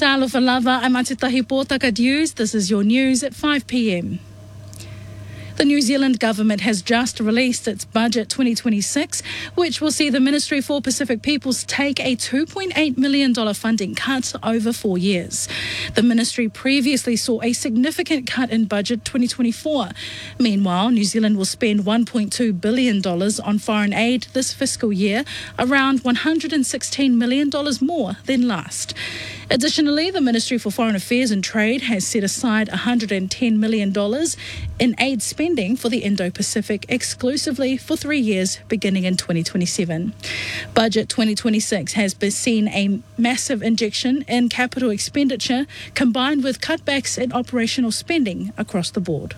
Alofa lava, I'm Atitahi Pōtaka News. This is your news at 5 p.m. The New Zealand government has just released its budget 2026, which will see the Ministry for Pacific Peoples take a $2.8 million funding cut over 4 years. The ministry previously saw a significant cut in budget 2024. Meanwhile, New Zealand will spend $1.2 billion on foreign aid this fiscal year, around $116 million more than last. Additionally, the Ministry for Foreign Affairs and Trade has set aside $110 million in aid spending for the Indo-Pacific exclusively for 3 years beginning in 2027. Budget 2026 has seen a massive injection in capital expenditure combined with cutbacks in operational spending across the board.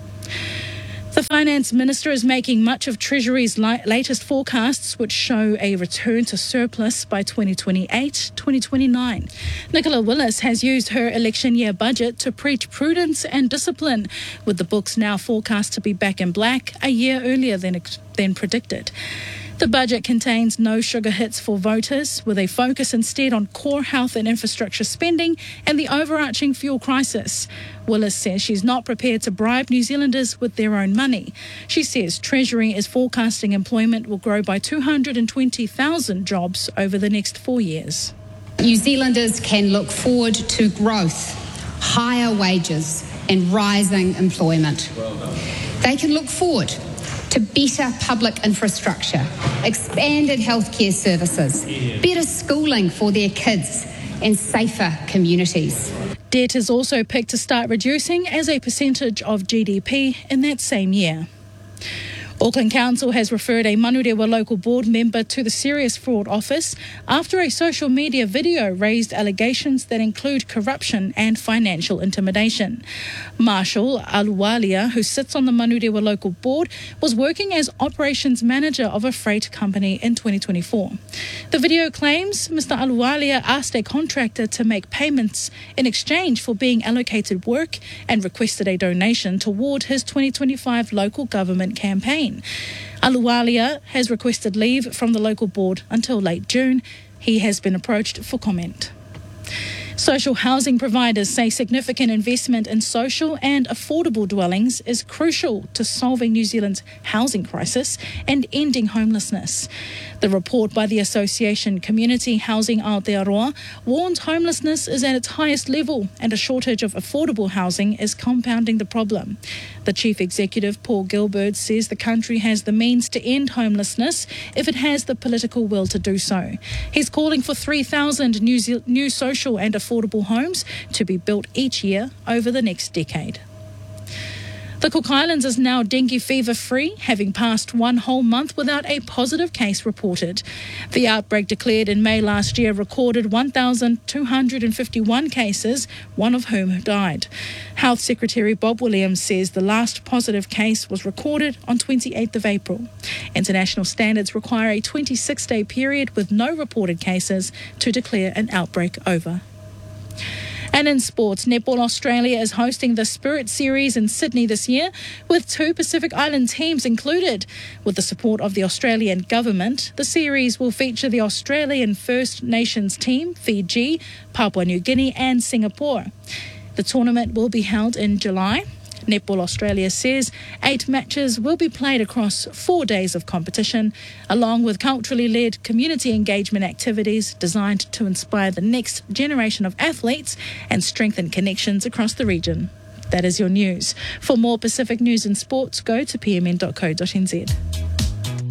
The Finance Minister is making much of Treasury's latest forecasts, which show a return to surplus by 2028-2029. Nicola Willis has used her election year budget to preach prudence and discipline, with the books now forecast to be back in black a year earlier than predicted. The budget contains no sugar hits for voters, with a focus instead on core health and infrastructure spending and the overarching fuel crisis. Willis says she's not prepared to bribe New Zealanders with their own money. She says Treasury is forecasting employment will grow by 220,000 jobs over the next 4 years. New Zealanders can look forward to growth, higher wages and rising employment. They can look forward to better public infrastructure, expanded healthcare services, better schooling for their kids and safer communities. Debt is also picked to start reducing as a percentage of GDP in that same year. Auckland Council has referred a Manurewa local board member to the Serious Fraud Office after a social media video raised allegations that include corruption and financial intimidation. Marshall Aluwalia, who sits on the Manurewa local board, was working as operations manager of a freight company in 2024. The video claims Mr. Aluwalia asked a contractor to make payments in exchange for being allocated work and requested a donation toward his 2025 local government campaign. Aluwalia has requested leave from the local board until late June. He has been approached for comment. Social housing providers say significant investment in social and affordable dwellings is crucial to solving New Zealand's housing crisis and ending homelessness. The report by the association Community Housing Aotearoa warns homelessness is at its highest level and a shortage of affordable housing is compounding the problem. The chief executive, Paul Gilbert, says the country has the means to end homelessness if it has the political will to do so. He's calling for 3,000 new social and affordable homes to be built each year over the next decade. The Cook Islands is now dengue fever free, having passed one whole month without a positive case reported. The outbreak declared in May last year recorded 1,251 cases, one of whom died. Health Secretary Bob Williams says the last positive case was recorded on 28th of April. International standards require a 26-day period with no reported cases to declare an outbreak over. And in sports, Netball Australia is hosting the Spirit Series in Sydney this year, with 2 Pacific Island teams included. With the support of the Australian government, the series will feature the Australian First Nations team, Fiji, Papua New Guinea and Singapore. The tournament will be held in July. Netball Australia says 8 matches will be played across 4 days of competition, along with culturally led community engagement activities designed to inspire the next generation of athletes and strengthen connections across the region. That is your news. For more Pacific news and sports, go to pmn.co.nz.